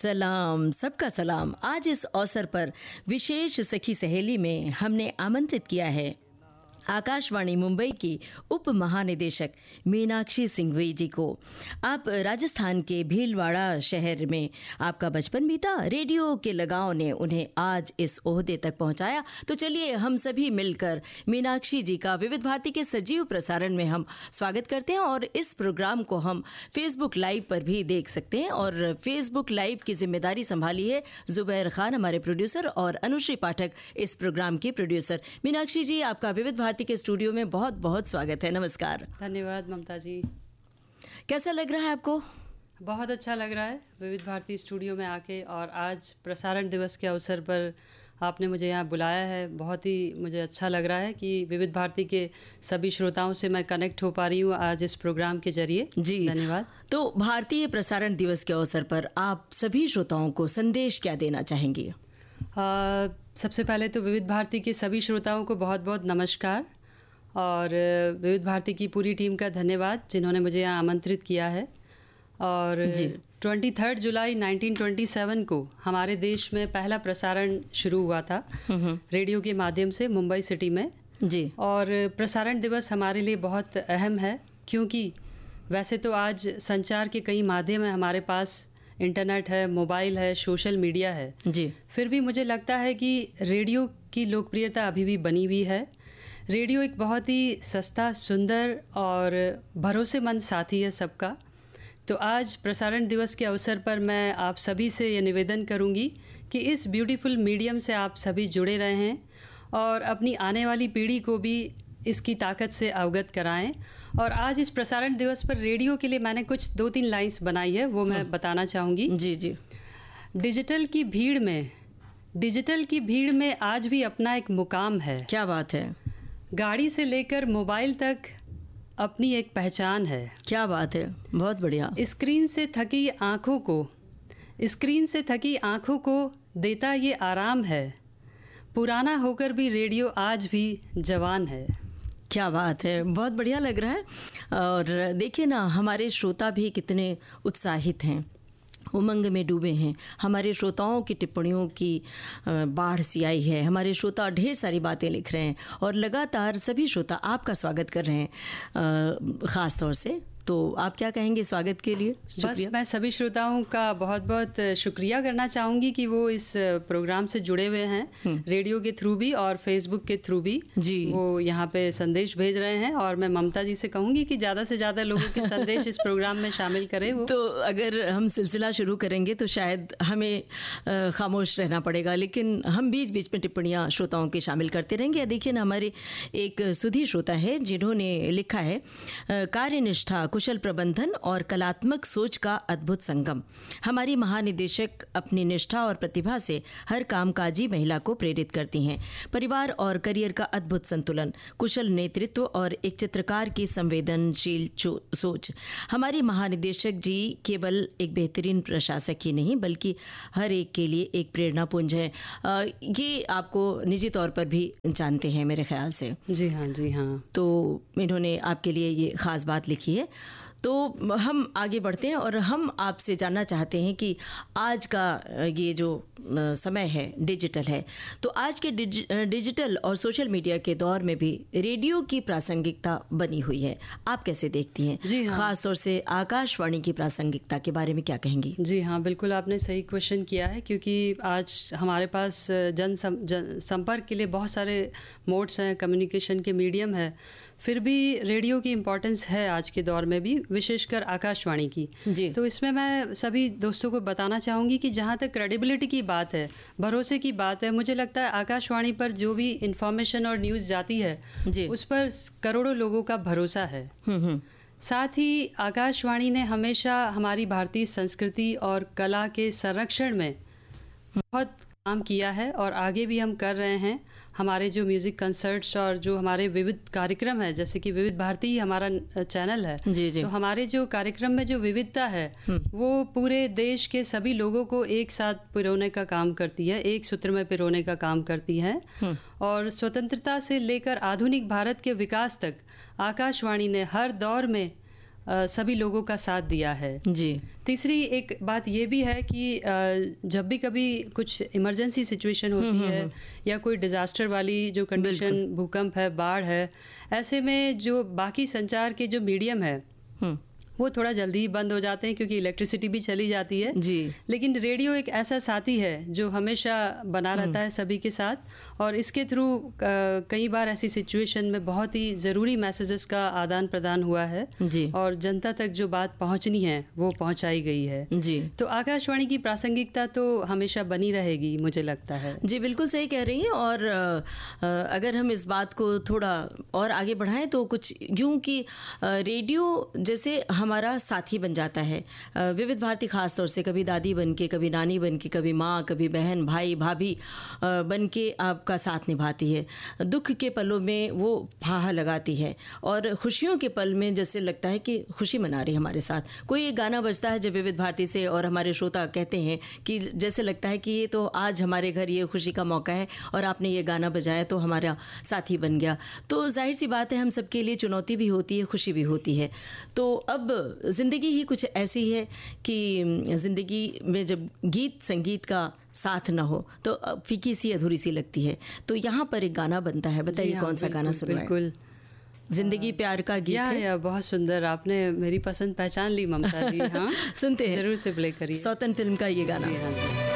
सलाम, सबका सलाम। आज इस अवसर पर विशेष सखी सहेली में हमने आमंत्रित किया है आकाशवाणी मुंबई की उप महानिदेशक मीनाक्षी सिंघवी जी को। आप राजस्थान के भीलवाड़ा शहर में आपका बचपन बीता, रेडियो के लगाव ने उन्हें आज इस ओहदे तक पहुंचाया। तो चलिए हम सभी मिलकर मीनाक्षी जी का विविध भारती के सजीव प्रसारण में हम स्वागत करते हैं और इस प्रोग्राम को हम फेसबुक लाइव पर भी देख सकते हैं। और फेसबुक लाइव की जिम्मेदारी संभाली है जुबैर खान, हमारे प्रोड्यूसर, और अनुश्री पाठक इस प्रोग्राम की प्रोड्यूसर। मीनाक्षी जी, आपका विविध भारती के स्टूडियो में बहुत बहुत स्वागत है। नमस्कार। धन्यवाद ममता जी। कैसा लग रहा है आपको? बहुत अच्छा लग रहा है विविध भारती स्टूडियो में आके, और आज प्रसारण दिवस के अवसर पर आपने मुझे यहाँ बुलाया है। बहुत ही मुझे अच्छा लग रहा है कि विविध भारती के सभी श्रोताओं से मैं कनेक्ट हो पा रही हूँ आज इस प्रोग्राम के जरिए जी। धन्यवाद। तो भारतीय प्रसारण दिवस के अवसर पर आप सभी श्रोताओं को संदेश क्या देना चाहेंगी? सबसे पहले तो विविध भारती के सभी श्रोताओं को बहुत बहुत नमस्कार, और विविध भारती की पूरी टीम का धन्यवाद जिन्होंने मुझे यहाँ आमंत्रित किया है। और 23 जुलाई 1927 को हमारे देश में पहला प्रसारण शुरू हुआ था रेडियो के माध्यम से मुंबई सिटी में जी। और प्रसारण दिवस हमारे लिए बहुत अहम है, क्योंकि वैसे तो आज संचार के कई माध्यम हैं हमारे पास, इंटरनेट है, मोबाइल है, सोशल मीडिया है जी। फिर भी मुझे लगता है कि रेडियो की लोकप्रियता अभी भी बनी हुई है। रेडियो एक बहुत ही सस्ता, सुंदर और भरोसेमंद साथी है सबका। तो आज प्रसारण दिवस के अवसर पर मैं आप सभी से ये निवेदन करूंगी कि इस ब्यूटीफुल मीडियम से आप सभी जुड़े रहें और अपनी आने वाली पीढ़ी को भी इसकी ताकत से अवगत कराएं। और आज इस प्रसारण दिवस पर रेडियो के लिए मैंने कुछ 2-3 लाइन्स बनाई है, वो मैं बताना चाहूँगी जी जी। डिजिटल की भीड़ में आज भी अपना एक मुकाम है। क्या बात है। गाड़ी से लेकर मोबाइल तक अपनी एक पहचान है। क्या बात है, बहुत बढ़िया। स्क्रीन से थकी आँखों को देता ये आराम है, पुराना होकर भी रेडियो आज भी जवान है। क्या बात है, बहुत बढ़िया लग रहा है। और देखिए ना, हमारे श्रोता भी कितने उत्साहित हैं, उमंग में डूबे हैं। हमारे श्रोताओं की टिप्पणियों की बाढ़ सी आई है। हमारे श्रोता ढेर सारी बातें लिख रहे हैं और लगातार सभी श्रोता आपका स्वागत कर रहे हैं ख़ास तौर से। तो आप क्या कहेंगे स्वागत के लिए? बस मैं सभी श्रोताओं का बहुत बहुत शुक्रिया करना चाहूँगी कि वो इस प्रोग्राम से जुड़े हुए हैं, रेडियो के थ्रू भी और फेसबुक के थ्रू भी जी। वो यहाँ पे संदेश भेज रहे हैं, और मैं ममता जी से कहूँगी कि ज़्यादा से ज़्यादा लोगों के संदेश इस प्रोग्राम में शामिल करें। वो तो अगर हम सिलसिला शुरू करेंगे तो शायद हमें खामोश रहना पड़ेगा, लेकिन हम बीच बीच में टिप्पणियाँ श्रोताओं की शामिल करते रहेंगे। देखिए ना, हमारे एक सुधी श्रोता है जिन्होंने लिखा है, कार्यनिष्ठा, कुशल प्रबंधन और कलात्मक सोच का अद्भुत संगम। हमारी महानिदेशक अपनी निष्ठा और प्रतिभा से हर कामकाजी महिला को प्रेरित करती हैं। परिवार और करियर का अद्भुत संतुलन, कुशल नेतृत्व और एक चित्रकार की संवेदनशील सोच। हमारी महानिदेशक जी केवल एक बेहतरीन प्रशासक ही नहीं बल्कि हर एक के लिए एक प्रेरणा पुंज है। ये आपको निजी तौर पर भी जानते हैं मेरे ख्याल से। जी हाँ, जी हाँ। तो इन्होंने आपके लिए ये ख़ास बात लिखी है। तो हम आगे बढ़ते हैं और हम आपसे जानना चाहते हैं कि आज का ये जो समय है डिजिटल है, तो आज के डिजिटल और सोशल मीडिया के दौर में भी रेडियो की प्रासंगिकता बनी हुई है। आप कैसे देखती हैं? जी हाँ। खास तौर से आकाशवाणी की प्रासंगिकता के बारे में क्या कहेंगी? जी हाँ, बिल्कुल आपने सही क्वेश्चन किया है, क्योंकि आज हमारे पास जन संपर्क के लिए बहुत सारे मोड्स हैं, कम्युनिकेशन के मीडियम है। फिर भी रेडियो की इम्पोर्टेंस है आज के दौर में भी, विशेषकर आकाशवाणी की जी। तो इसमें मैं सभी दोस्तों को बताना चाहूँगी कि जहाँ तक क्रेडिबिलिटी की बात है, भरोसे की बात है, मुझे लगता है आकाशवाणी पर जो भी इंफॉर्मेशन और न्यूज़ जाती है जी। उस पर करोड़ों लोगों का भरोसा है। साथ ही आकाशवाणी ने हमेशा हमारी भारतीय संस्कृति और कला के संरक्षण में बहुत काम किया है और आगे भी हम कर रहे हैं। हमारे जो म्यूज़िक कंसर्ट्स और जो हमारे विविध कार्यक्रम है, जैसे कि विविध भारती ही हमारा चैनल है जी जी। तो हमारे जो कार्यक्रम में जो विविधता है वो पूरे देश के सभी लोगों को एक साथ पिरोने का काम करती है, एक सूत्र में पिरोने का काम करती है। और स्वतंत्रता से लेकर आधुनिक भारत के विकास तक आकाशवाणी ने हर दौर में सभी लोगों का साथ दिया है जी। तीसरी एक बात ये भी है कि जब भी कभी कुछ इमरजेंसी सिचुएशन होती है या कोई डिज़ास्टर वाली जो कंडीशन, भूकंप है, बाढ़ है, ऐसे में जो बाकी संचार के जो मीडियम है वो थोड़ा जल्दी ही बंद हो जाते हैं क्योंकि इलेक्ट्रिसिटी भी चली जाती है जी। लेकिन रेडियो एक ऐसा साथी है जो हमेशा बना रहता है सभी के साथ, और इसके थ्रू कई बार ऐसी सिचुएशन में बहुत ही ज़रूरी मैसेजेस का आदान प्रदान हुआ है जी। और जनता तक जो बात पहुंचनी है वो पहुंचाई गई है जी। तो आकाशवाणी की प्रासंगिकता तो हमेशा बनी रहेगी, मुझे लगता है। जी बिल्कुल सही कह रही हैं। और अगर हम इस बात को थोड़ा और आगे बढ़ाएं तो कुछ यूं कि रेडियो जैसे हमारा साथी बन जाता है। विविध भारती खास तौर से कभी दादी बन के, कभी नानी बन के, कभी माँ, कभी बहन, भाई, भाभी बन के आपका साथ निभाती है। दुख के पलों में वो फाहा लगाती है और खुशियों के पल में जैसे लगता है कि खुशी मना रही है हमारे साथ। कोई एक गाना बजता है जब विविध भारती से और हमारे श्रोता कहते हैं कि जैसे लगता है कि ये तो आज हमारे घर ये खुशी का मौका है और आपने ये गाना बजाया तो हमारा साथी बन गया। तो जाहिर सी बात है हम सबके लिए चुनौती भी होती है, खुशी भी होती है। तो अब ज़िंदगी ही कुछ ऐसी है कि ज़िंदगी में जब गीत संगीत का साथ ना हो तो फीकी सी, अधूरी सी लगती है। तो यहाँ पर एक गाना बनता है, बताइए कौन सा गाना सुनवाएं? बिल्कुल, जिंदगी प्यार का गीत है। या बहुत सुंदर, आपने मेरी पसंद पहचान ली ममता जी। हाँ सुनते हैं, जरूर से प्ले करिए। सौतन फिल्म का ये गाना। जी हाँ जी।